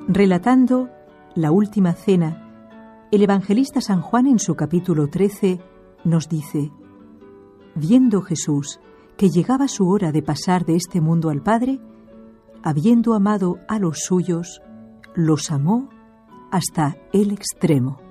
Relatando la última cena, el evangelista San Juan en su capítulo 13 nos dice: viendo Jesús que llegaba su hora de pasar de este mundo al Padre, habiendo amado a los suyos, los amó hasta el extremo.